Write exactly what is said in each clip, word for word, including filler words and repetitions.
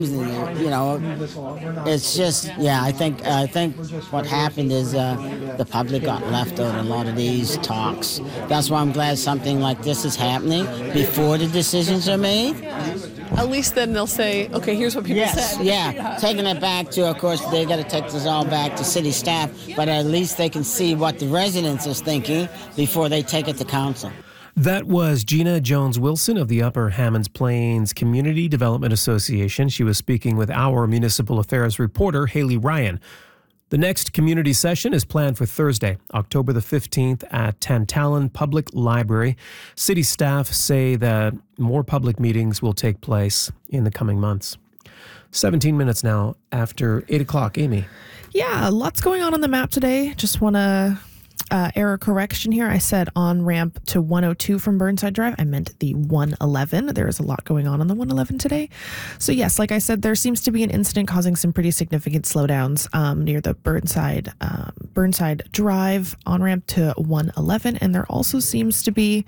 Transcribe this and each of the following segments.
You know, it's just, yeah, I think I think what happened is uh, the public got left out in a lot of these talks. That's why I'm glad something like this is happening before the decisions are made. At least then they'll say, okay, here's what people yes, said. Yeah, yeah, taking it back to, of course, they got to take this all back to city staff, but at least they can see what the residents is thinking before they take it to council. That was Gina Jones-Wilson of the Upper Hammonds Plains Community Development Association. She was speaking with our municipal affairs reporter, Haley Ryan. The next community session is planned for Thursday, October the fifteenth at Tantallon Public Library. City staff say that more public meetings will take place in the coming months. seventeen minutes now after eight o'clock. Amy. Yeah, lots going on on the map today. Just want to... Uh, error correction here. I said on ramp to one oh two from Burnside Drive. I meant the one eleven. There is a lot going on on the one eleven today. So yes, like I said, there seems to be an incident causing some pretty significant slowdowns um, near the Burnside um, Burnside Drive on ramp to one eleven. And there also seems to be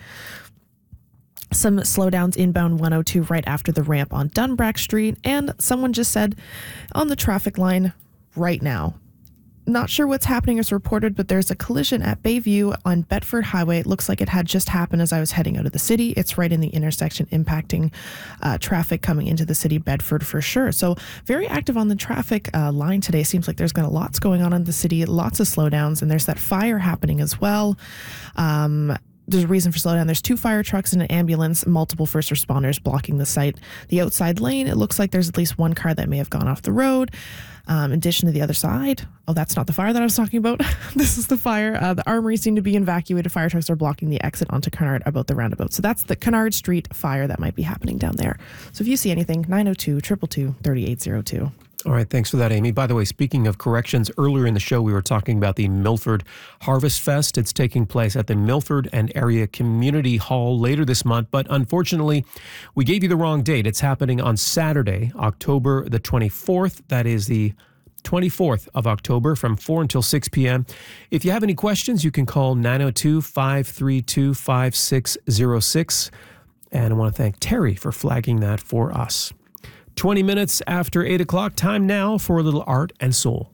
some slowdowns inbound one oh two right after the ramp on Dunbrack Street. And someone just said on the traffic line right now. Not sure what's happening as reported, but there's a collision at Bayview on Bedford Highway. It looks like it had just happened as I was heading out of the city. It's right in the intersection, impacting uh, traffic coming into the city, Bedford for sure. So very active on the traffic uh, line today. Seems like there's got lots going on in the city, lots of slowdowns, and there's that fire happening as well. Um, There's a reason for slowdown. There's two fire trucks and an ambulance, multiple first responders blocking the site. The outside lane, it looks like there's at least one car that may have gone off the road. Um, in addition to the other side, oh, that's not the fire that I was talking about. This is the fire. Uh, the armory seemed to be evacuated. Fire trucks are blocking the exit onto Kennard about the roundabout. So that's the Kennard Street fire that might be happening down there. So if you see anything, nine oh two, two two two, three eight oh two. All right, thanks for that, Amy. By the way, speaking of corrections, earlier in the show, we were talking about the Milford Harvest Fest. It's taking place at the Milford and Area Community Hall later this month, but unfortunately, we gave you the wrong date. It's happening on Saturday, October the twenty-fourth. That is the twenty-fourth of October from four until six p.m. If you have any questions, you can call nine oh two, five three two, five six oh six. And I want to thank Terry for flagging that for us. twenty minutes after eight o'clock, time now for a little art and soul.